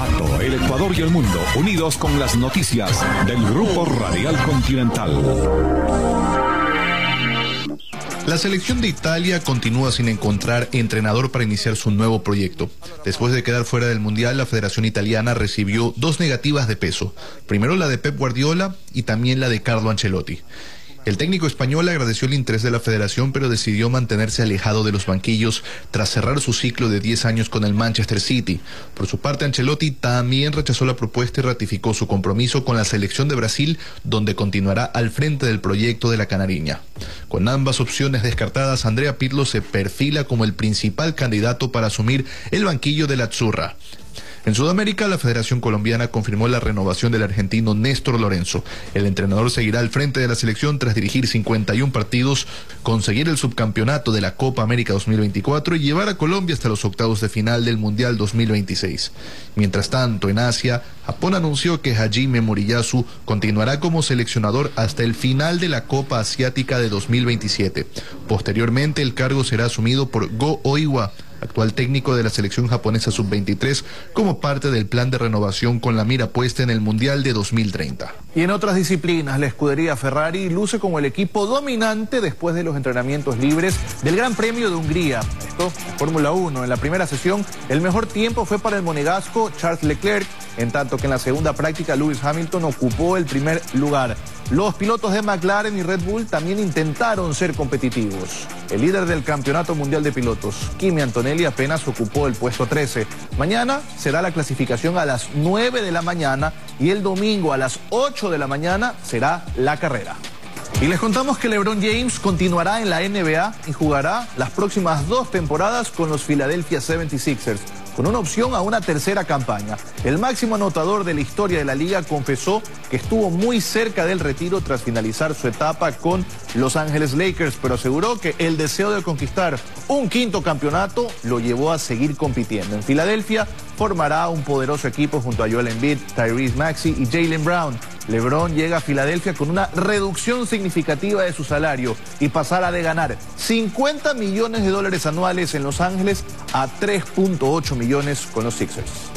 Ambato, el Ecuador y el mundo, unidos con las noticias del Grupo Radial Continental. La selección de Italia continúa sin encontrar entrenador para iniciar su nuevo proyecto. Después de quedar fuera del Mundial, la Federación Italiana recibió dos negativas de peso. Primero la de Pep Guardiola y también la de Carlo Ancelotti. El técnico español agradeció el interés de la federación, pero decidió mantenerse alejado de los banquillos tras cerrar su ciclo de 10 años con el Manchester City. Por su parte, Ancelotti también rechazó la propuesta y ratificó su compromiso con la selección de Brasil, donde continuará al frente del proyecto de la Canariña. Con ambas opciones descartadas, Andrea Pirlo se perfila como el principal candidato para asumir el banquillo de la Azzurra. En Sudamérica, la Federación Colombiana confirmó la renovación del argentino Néstor Lorenzo. El entrenador seguirá al frente de la selección tras dirigir 51 partidos, conseguir el subcampeonato de la Copa América 2024 y llevar a Colombia hasta los octavos de final del Mundial 2026. Mientras tanto, en Asia, Japón anunció que Hajime Moriyasu continuará como seleccionador hasta el final de la Copa Asiática de 2027. Posteriormente, el cargo será asumido por Go Oiwa, actual técnico de la selección japonesa sub-23, como parte del plan de renovación con la mira puesta en el Mundial de 2030. Y en otras disciplinas, la escudería Ferrari luce como el equipo dominante después de los entrenamientos libres del Gran Premio de Hungría. Esto en Fórmula 1. En la primera sesión, el mejor tiempo fue para el monegasco Charles Leclerc, en tanto que en la segunda práctica Lewis Hamilton ocupó el primer lugar. Los pilotos de McLaren y Red Bull también intentaron ser competitivos. El líder del Campeonato Mundial de Pilotos, Kimi Antonelli, apenas ocupó el puesto 13. Mañana será la clasificación a las 9 de la mañana y el domingo a las 8 de la mañana será la carrera. Y les contamos que LeBron James continuará en la NBA y jugará las próximas 2 temporadas con los Philadelphia 76ers, con una opción a una tercera campaña. El máximo anotador de la historia de la liga confesó que estuvo muy cerca del retiro tras finalizar su etapa con Los Ángeles Lakers, pero aseguró que el deseo de conquistar un 5º campeonato lo llevó a seguir compitiendo. En Filadelfia formará un poderoso equipo junto a Joel Embiid, Tyrese Maxey y Jaylen Brown. LeBron llega a Filadelfia con una reducción significativa de su salario y pasará de ganar $50 millones anuales en Los Ángeles a 3.8 millones con los Sixers.